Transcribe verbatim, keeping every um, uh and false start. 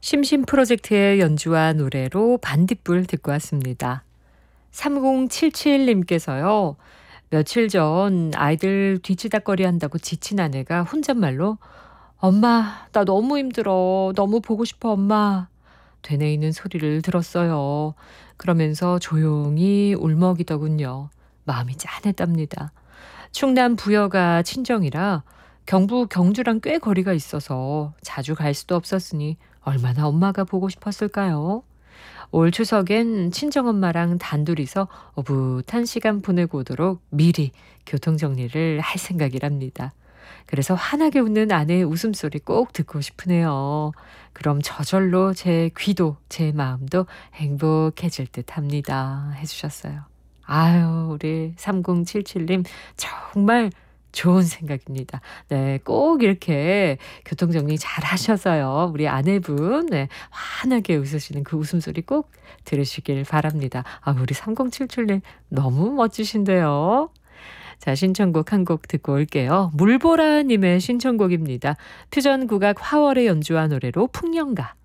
심심 프로젝트의 연주와 노래로 반딧불 듣고 왔습니다. 삼공칠칠 님께서요. 며칠 전 아이들 뒤치다꺼리 한다고 지친 아내가 혼잣말로 엄마, 나 너무 힘들어. 너무 보고 싶어, 엄마. 되뇌이는 소리를 들었어요. 그러면서 조용히 울먹이더군요. 마음이 짠했답니다. 충남 부여가 친정이라 경부 경주랑 꽤 거리가 있어서 자주 갈 수도 없었으니 얼마나 엄마가 보고 싶었을까요? 올 추석엔 친정엄마랑 단둘이서 오붓한 시간 보내고 오도록 미리 교통정리를 할 생각이랍니다. 그래서 환하게 웃는 아내의 웃음소리 꼭 듣고 싶으네요. 그럼 저절로 제 귀도 제 마음도 행복해질 듯 합니다. 해주셨어요. 아유, 우리 삼공칠칠 님 정말 좋은 생각입니다. 네, 꼭 이렇게 교통정리 잘 하셔서요. 우리 아내분, 네, 환하게 웃으시는 그 웃음소리 꼭 들으시길 바랍니다. 아, 우리 삼공칠칠 님 너무 멋지신데요. 자, 신청곡 한 곡 듣고 올게요. 물보라님의 신청곡입니다. 퓨전 국악 화월의 연주와 노래로 풍년가.